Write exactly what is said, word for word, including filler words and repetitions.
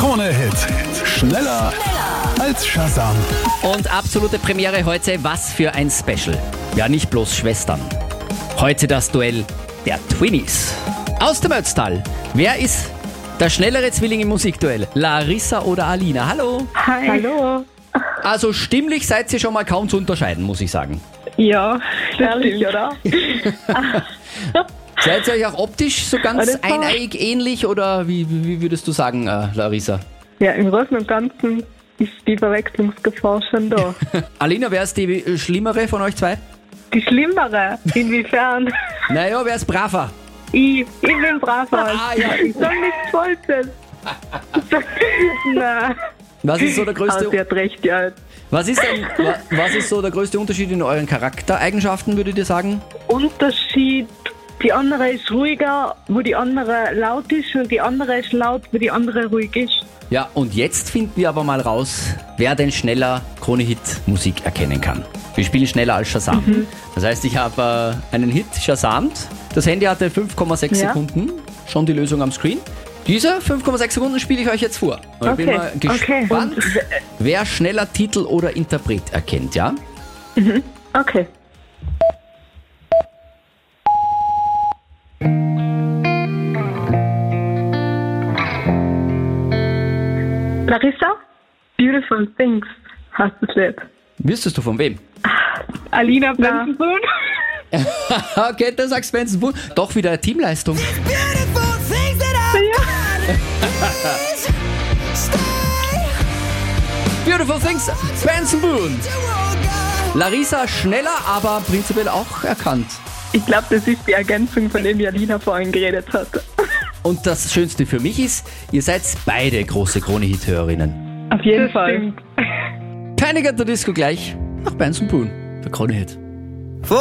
Krone-Hit. Schneller als Shazam. Und absolute Premiere heute, was für ein Special. Ja, nicht bloß Schwestern. Heute das Duell der Twinnies. Aus dem Ötztal. Wer ist der schnellere Zwilling im Musikduell? Larissa oder Alina? Hallo. Hi. Hallo. Also stimmlich seid ihr schon mal kaum zu unterscheiden, muss ich sagen. Ja, ehrlich, oder? Seid ihr euch auch optisch so ganz Alles klar. eineig ähnlich oder wie, wie, wie würdest du sagen, äh, Larissa? Ja, im Großen und Ganzen ist die Verwechslungsgefahr schon da. Alina, wer ist die äh, schlimmere von euch zwei? Die schlimmere, inwiefern? Naja, wer ist braver? Ich, ich bin braver. Ah, ja. Ich sag nichts Falsches. Nein. Was ist so der Aber größte sie hat recht, ja. Was ist denn, wa- was ist so der größte Unterschied in euren Charaktereigenschaften, würdet ihr sagen? Unterschied, die andere ist ruhiger, wo die andere laut ist, und die andere ist laut, wo die andere ruhig ist. Ja, und jetzt finden wir aber mal raus, wer denn schneller Krone-Hit-Musik erkennen kann. Wir spielen schneller als Shazam. Mhm. Das heißt, ich habe äh, einen Hit Shazamt. Das Handy hatte fünf Komma sechs Ja. Sekunden. Schon die Lösung am Screen. Diese fünf Komma sechs Sekunden spiele ich euch jetzt vor. Und ich bin Okay, mal okay. gespannt, wer schneller Titel oder Interpret erkennt, ja? Okay. Larissa? Beautiful Things heißt das Lied. Wüsstest du von wem? Alina Benson. Okay, da sagst Benson Boone. Doch wieder eine Teamleistung. Beautiful Things, Benson Boone. Larissa schneller, aber prinzipiell auch erkannt. Ich glaube, das ist die Ergänzung, von der die Alina vorhin geredet hat. Und das Schönste für mich ist, ihr seid beide große Krone-Hit-Hörerinnen. Auf jeden Fall. Keine Disco gleich nach Benson Boone für Krone-Hit.